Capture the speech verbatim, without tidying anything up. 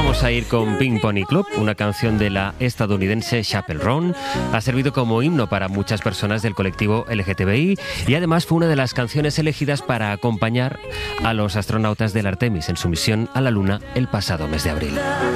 vamos a ir con Pink Pony Club, una canción de la estadounidense Chappell Roan. Ha servido como himno para muchas personas del colectivo L G T B I y además fue una de las canciones elegidas para acompañar a los astronautas del Artemis en su misión a la Luna el pasado mes de abril.